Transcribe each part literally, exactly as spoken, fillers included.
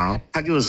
糖，它就是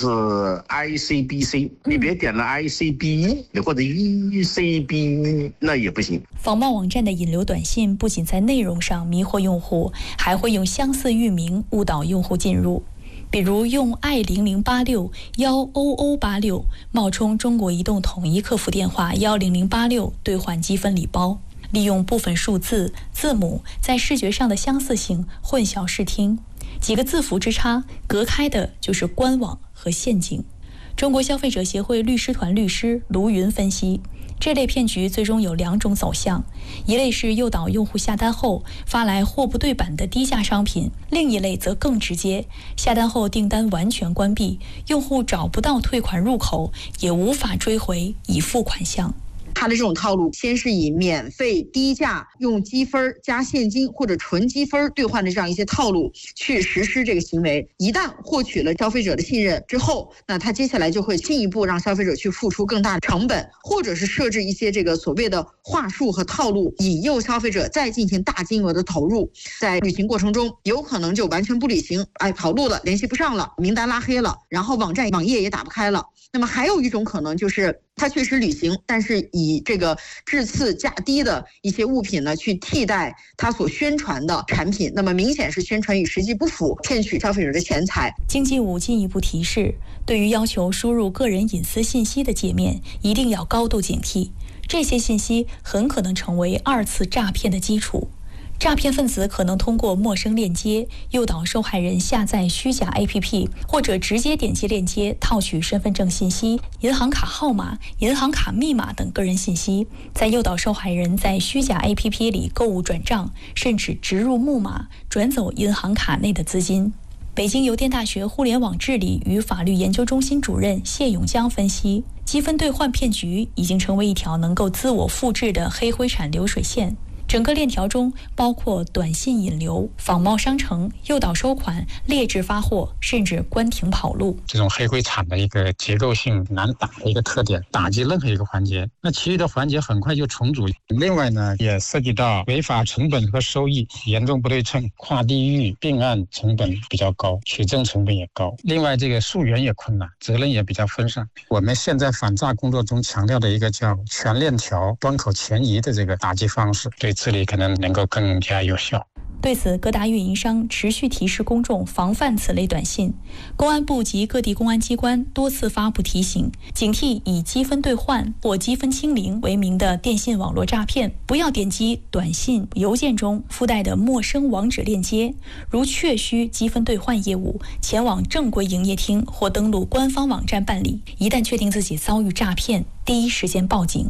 I C B C， 你别点了 I C B E 或者 E C B， 那也不行。 仿冒网站的引流短信不仅在内容上迷惑用户，还会用相似域名误导用户进入。比如用 I 零零八六 一 O O 八六 冒充中国移动统一客服电话一零零八六兑换积分礼包，利用部分数字、字母在视觉上的相似性混淆视听，几个字符之差，隔开的就是官网和陷阱。中国消费者协会律师团律师卢云分析，这类骗局最终有两种走向，一类是诱导用户下单后发来货不对版的低价商品，另一类则更直接，下单后订单完全关闭，用户找不到退款入口，也无法追回已付款项。 它的这种套路，先是以免费低价用积分加现金或者纯积分兑换的这样一些套路去实施这个行为。一旦获取了消费者的信任之后，那它接下来就会进一步让消费者去付出更大的成本，或者是设置一些这个所谓的话术和套路，引诱消费者再进行大金额的投入。在履行过程中，有可能就完全不履行，哎，跑路了，联系不上了，名单拉黑了，然后网站网页也打不开了。那么还有一种可能就是他确实履行，但是以这个质次价低的一些物品呢，去替代他所宣传的产品，那么明显是宣传与实际不符，骗取消费者的钱财。 经济部进一步提示，对于要求输入个人隐私信息的界面，一定要高度警惕，这些信息很可能成为二次诈骗的基础。诈骗分子可能通过陌生链接诱导受害人下载虚假 A P P， 或者直接点击链接套取身份证信息、银行卡号码、银行卡密码等个人信息，再诱导受害人在虚假 A P P 里购物转账，甚至植入木马转走银行卡内的资金。北京邮电大学互联网治理与法律研究中心主任谢永江分析，积分兑换骗局已经成为一条能够自我复制的黑灰产流水线。整个链条中包括短信引流、仿冒商城、诱导收款、劣质发货，甚至关停跑路。 这种黑灰产的一个结构性难打的一个特点，打击任何一个环节，那其余的环节很快就重组。另外呢，也涉及到违法成本和收益严重不对称，跨地域并案成本比较高，取证成本也高。另外，这个溯源也困难，责任也比较分散。我们现在反诈工作中强调的一个叫全链条、端口前移的这个打击方式，对治理可能能够更加有效。 对此，各大运营商持续提示公众防范此类短信。公安部及各地公安机关多次发布提醒，警惕以积分兑换或积分清零为名的电信网络诈骗，不要点击短信、邮件中附带的陌生网址链接。如确需积分兑换业务，前往正规营业厅或登录官方网站办理。一旦确定自己遭遇诈骗，第一时间报警。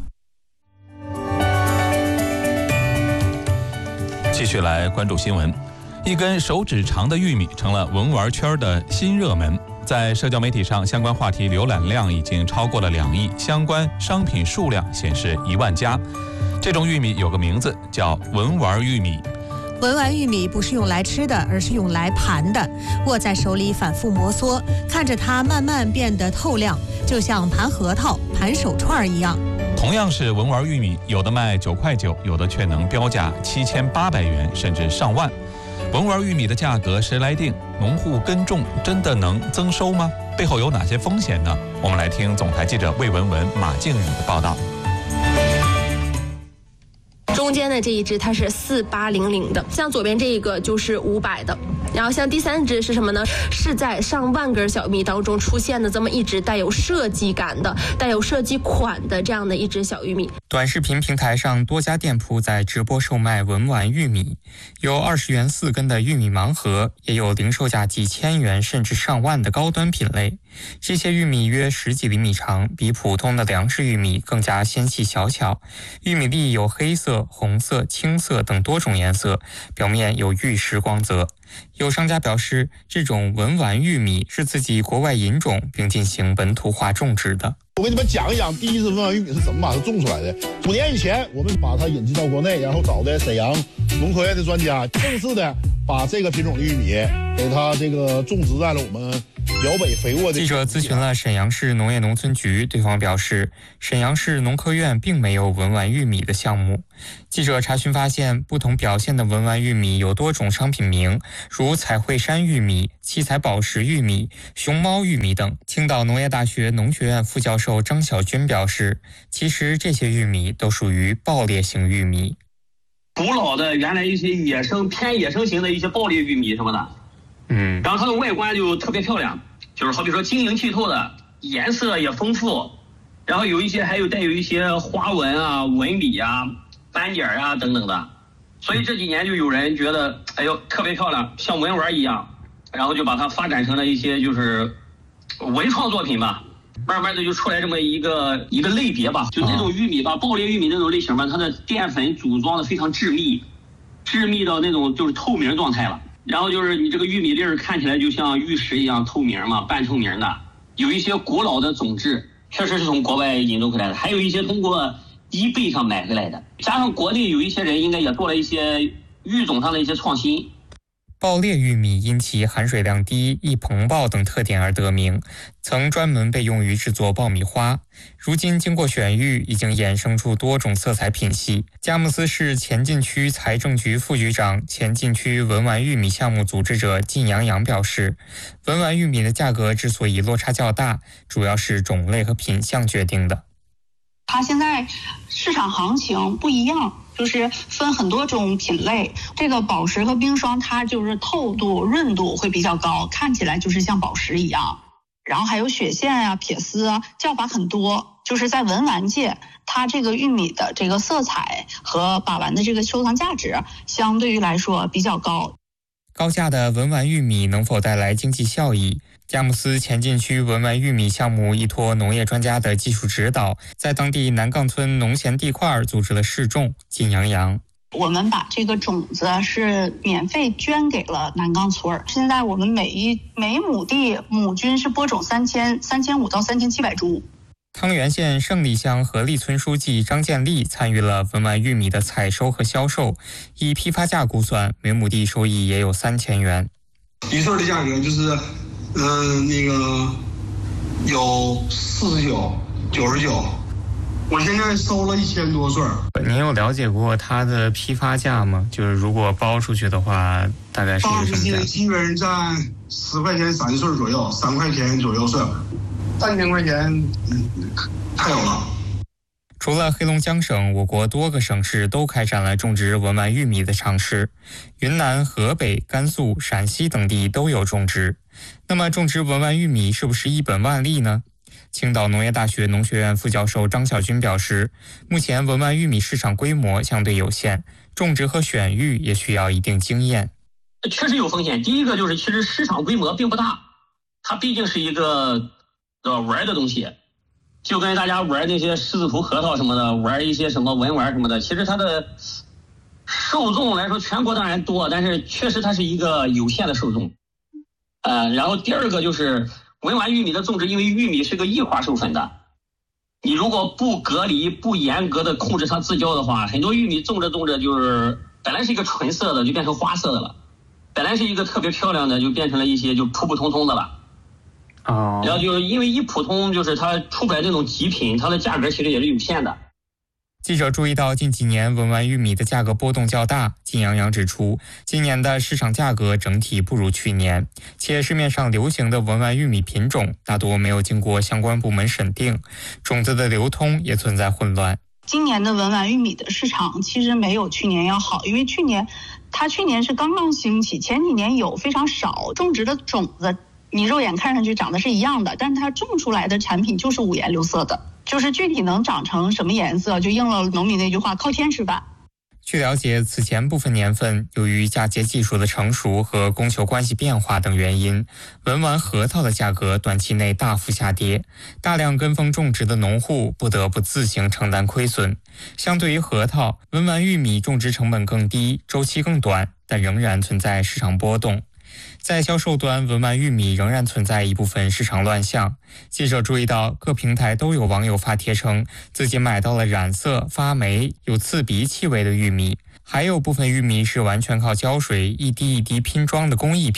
继续来关注新闻，一根手指长的玉米成了文玩圈的新热门，在社交媒体上，相关话题浏览量已经超过了两亿，相关商品数量显示一万家。这种玉米有个名字叫文玩玉米。 文玩玉米不是用来吃的，而是用来盘的，握在手里反复摩挲，看着它慢慢变得透亮，就像盘核桃、盘手串一样。 同样是文玩玉米，有的卖九块九，有的却能标价七千八百元，甚至上万。文玩玉米的价格谁来定？农户耕种真的能增收吗？背后有哪些风险呢？我们来听总台记者魏文文、马静宇的报道。 中间的这一只它是四八零零的，像左边这一个就是五百的，然后像第三只是什么呢？是在上万根小玉米当中出现的这么一只带有设计感的、带有设计款的这样的一只小玉米。 短视频平台上多家店铺在直播售卖文玩玉米，有二十元四根的玉米盲盒，也有零售价几千元甚至上万的高端品类。这些玉米约十几厘米长，比普通的粮食玉米更加纤细小巧。玉米粒有黑色、红色、青色等多种颜色，表面有玉石光泽。有商家表示，这种文玩玉米是自己国外引种并进行本土化种植的。 我给你们讲一讲第一次文玩玉米是怎么把它种出来的。五年以前，我们把它引进到国内，然后找的沈阳农科院的专家，正式的把这个品种的玉米给它这个种植在了我们辽北肥沃的。 记者咨询了沈阳市农业农村局，对方表示，沈阳市农科院并没有文玩玉米的项目。记者查询发现，不同表现的文玩玉米有多种商品名，如彩绘山玉米、七彩宝石玉米、熊猫玉米等。青岛农业大学农学院副教授张小军表示，其实这些玉米都属于爆裂型玉米。 古老的原来一些野生偏野生型的一些爆裂玉米什么的， 嗯， 然后它的外观就特别漂亮，就是好比说晶莹剔透的，颜色也丰富，然后有一些还有带有一些花纹啊、纹理啊、斑点啊等等的，所以这几年就有人觉得，哎呦特别漂亮，像文玩一样，然后就把它发展成了一些就是文创作品吧。慢慢的就出来这么一个一个类别吧，就这种玉米吧，爆裂玉米那种类型吧，它的淀粉组装的非常致密，致密到那种就是透明状态了。然后就是你这个玉米粒儿看起来就像玉石一样透明嘛，半透明的。有一些古老的种质，确实是从国外引入回来的，还有一些通过eBay上买回来的。加上国内有一些人应该也做了一些育种上的一些创新。 爆裂玉米因其含水量低、易膨爆等特点而得名，曾专门被用于制作爆米花。如今经过选育，已经衍生出多种色彩品系。佳木斯市前进区财政局副局长、前进区文玩玉米项目组织者靳阳阳表示，文玩玉米的价格之所以落差较大，主要是种类和品相决定的。 它现在市场行情不一样，就是分很多种品类。这个宝石和冰霜，它就是透度、润度会比较高，看起来就是像宝石一样。然后还有雪线啊、撇丝啊，叫法很多。就是在文玩界，它这个玉米的这个色彩和把玩的这个收藏价值，相对于来说比较高。 高价的文玩玉米能否带来经济效益？佳木斯前进区文玩玉米项目依托农业专家的技术指导，在当地南岗村农闲地块组织了试种。靳阳阳， 我们把这个种子是免费捐给了南岗村，现在我们每一每亩地亩均是播种三千三千五到三千七百株。 汤原县胜利乡河利村书记张建立参与了文玩玉米的采收和销售，以批发价估算，每亩地收益也有三千元。 一穗的价格就是，嗯、呃，那个有四十九、九十九，我现在收了一千多穗。 您有了解过它的批发价吗？就是如果包出去的话，大概是一个什么价？ 包出去基本上在十块钱三穗左右，三块钱左右穗。三千块钱，嗯，太有了。 除了黑龙江省，我国多个省市都开展了种植文玩玉米的尝试。云南、河北、甘肃、陕西等地都有种植。那么，种植文玩玉米是不是一本万利呢？青岛农业大学农学院副教授张小军表示，目前文玩玉米市场规模相对有限，种植和选育也需要一定经验。 确实有风险。第一个就是，其实市场规模并不大，它毕竟是一个呃玩的东西，就跟大家玩那些狮子头核桃什么的，玩一些什么文玩什么的，其实它的受众来说，全国当然多，但是确实它是一个有限的受众。呃，然后第二个就是文玩玉米的种植，因为玉米是个异化授粉的，你如果不隔离、不严格的控制它自交的话，很多玉米种着种着就是本来是一个纯色的，就变成花色的了；本来是一个特别漂亮的，就变成了一些就普普通通的了。 哦， 然后就是因为一普通，就是它出不来那种极品，它的价格其实也是有限的。 记者注意到近几年文玩玉米的价格波动较大，靳阳阳指出，今年的市场价格整体不如去年，且市面上流行的文玩玉米品种大多没有经过相关部门审定，种子的流通也存在混乱。 今年的文玩玉米的市场其实没有去年要好，因为去年它去年是刚刚兴起，前几年有非常少种植的种子，你肉眼看上去长得是一样的，但是它种出来的产品就是五颜六色的，就是具体能长成什么颜色，就应了农民那句话，靠天吃饭。 据了解，此前部分年份，由于嫁接技术的成熟和供求关系变化等原因，文玩核桃的价格短期内大幅下跌，大量跟风种植的农户不得不自行承担亏损。相对于核桃，文玩玉米种植成本更低，周期更短，但仍然存在市场波动。在销售端，文玩玉米仍然存在一部分市场乱象。记者注意到，各平台都有网友发帖称自己买到了染色、发霉、有刺鼻气味的玉米，还有部分玉米是完全靠胶水一滴一滴拼装的工艺品。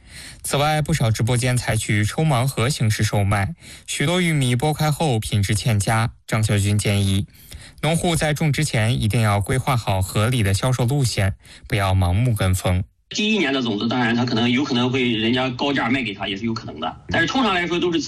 此外，不少直播间采取抽盲盒形式售卖，许多玉米剥开后品质欠佳。张小军建议，农户在种植前一定要规划好合理的销售路线，不要盲目跟风。 第一年的种子，当然它可能有可能会人家高价卖给他，也是有可能的。但是通常来说都是